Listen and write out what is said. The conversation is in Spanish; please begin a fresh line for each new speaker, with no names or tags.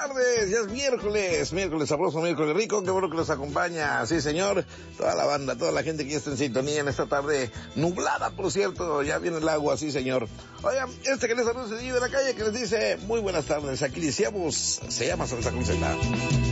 tardes, ya es miércoles sabroso, miércoles rico, qué bueno que nos acompaña, sí señor, toda la banda, toda la gente que ya está en sintonía en esta tarde nublada, por cierto, ya viene el agua, sí señor. Oigan, que les saluda de la calle que les dice muy buenas tardes, aquí iniciamos, se llama Salsa con Z.